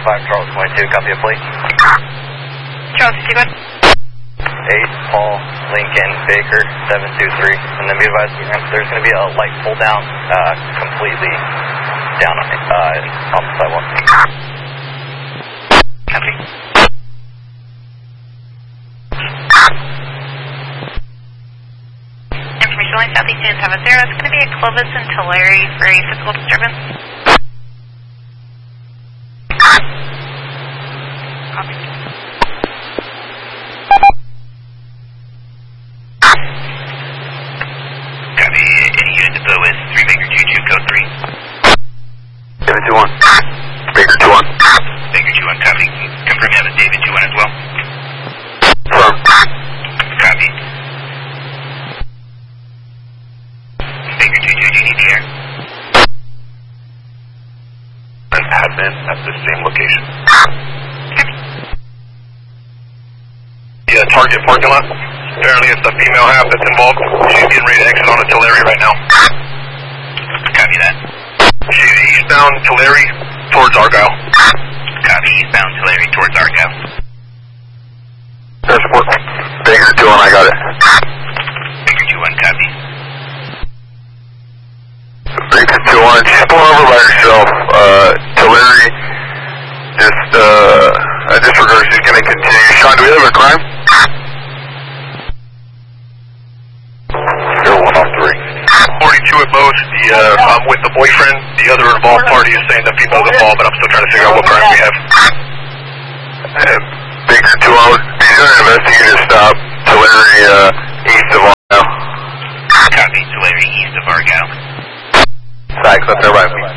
Charles 22, copy a plate. Charles 22, go ahead. 8 Paul Lincoln Baker 723, and then be advised there's going to be a light pull down completely down on the sidewalk. Copy. Information line Southeast 270. It's going to be at Clovis and Tulare for a physical disturbance. Copy. Copy. Any unit depot with 3 Baker 22, code 3. 721. Baker 21. Baker 21, copy. Confirm you have a David 21 as well. Firm. Copy. Baker 22, do you need the air? And admin at the same location. Yeah, target parking lot. Apparently it's the female half that's involved. She's getting ready to exit on to Tulare right now. Copy that. She's eastbound Tulare towards Argyle. Copy, eastbound Tulare towards Argyle. That's work. Baker 21, I got it. Baker 21, copy. Baker 21, she's pulling over by herself. Tulare, I disregard, she's going to continue. Sean, do we have a crime? You're 1 off 3. 42 at most. I'm with the boyfriend. The other involved party is saying the female's involved, but I'm still trying to figure out what crime we have. Baker 2, I was doing an investigative stop. Tulare, east of Argyle. Copy, Tulare, east of Argyle. Facts, left there, right, please.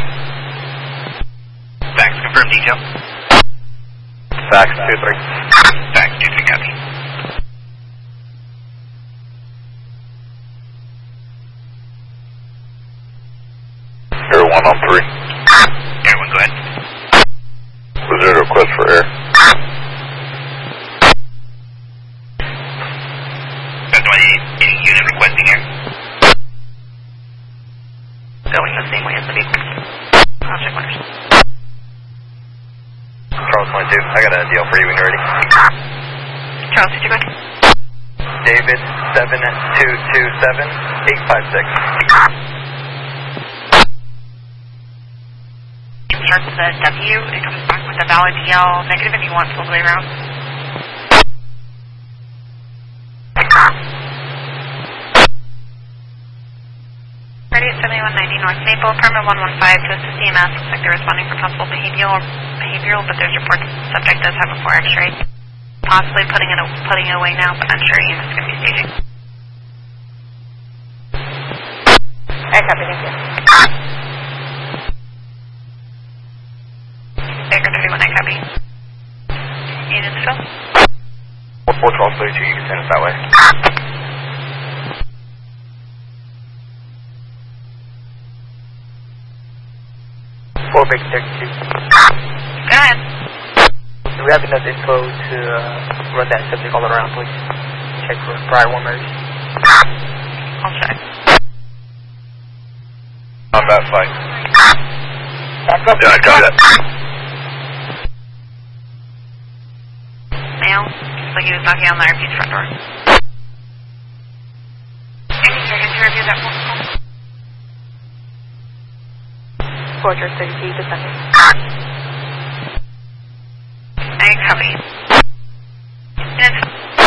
Facts, confirm detail. Facts, 2-3. Facts, 2-3, copy. Air 1 on 3. Air 1, go ahead. Was there a request for air? That's why any unit requesting air. Going the same way as the vehicle. I'll check wonders. Charles 22, I got a deal for you when you're ready. Charles 22, go ahead. David 7227 856. Starts with a W, it comes back with a valid DL negative if you want all the way around. Ready at 7190 North Maple, permit 115 to assist EMS. Looks like they're responding for possible behavioral, but there's reports the subject does have a 4 X-ray. Possibly putting it away now, but unsure EMS is going to be staging. I copy, thank you. Baker 31, I copy. Units fill. 41232, you can send us that way. Baker 32. Go ahead. Do we have enough info to run that subject all around, please? Check for prior warmers. I'll check. On that side. Yeah, I got it. Male. Looks like he was knocking on the RP's front door. Any seconds to review that phone call? Fortress 30 descending. I copy. Units.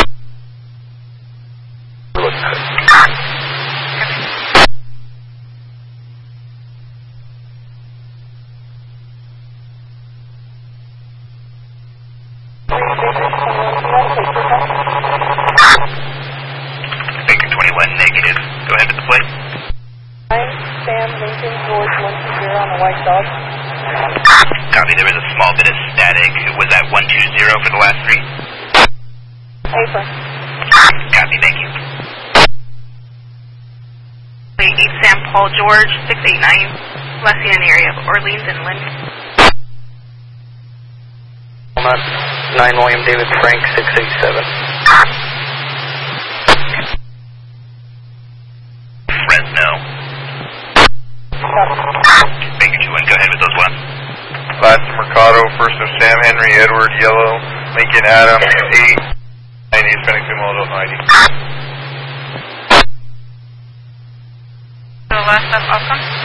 Baker 21, negative. Go ahead with the plate. Sam Lincoln, George 120 on the white dog. Copy, there was a small bit of static. Was that 120 for the last 3? Paper. Copy, thank you. 8 Sam Paul George 689. Last seen in the area of Orleans and Lynn. 9 William David Frank 687. Fresno. Baker 21, go ahead with those ones. Last number Mercado, first of Sam Henry, Edward, Yellow, Lincoln, Adam, 8, 90, spending 2 miles up 90. The last of Welcome.